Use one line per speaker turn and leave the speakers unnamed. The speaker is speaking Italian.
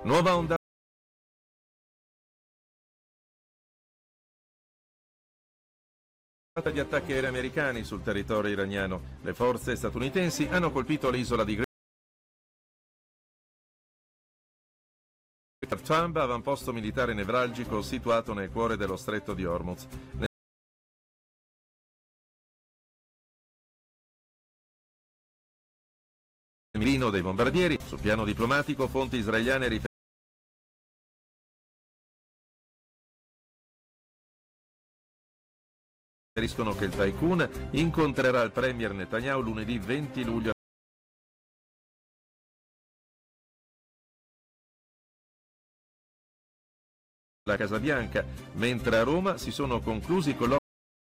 Nuova ondata di attacchi aerei americani sul territorio iraniano. Le forze statunitensi hanno colpito l'isola di Great Tamba, avamposto militare nevralgico situato nel cuore dello stretto di Hormuz. Nel mirino dei bombardieri, sul piano diplomatico, fonti israeliane riferiscono che il tycoon incontrerà il premier Netanyahu lunedì 20 luglio alla Casa Bianca, mentre a Roma si sono conclusi i colloqui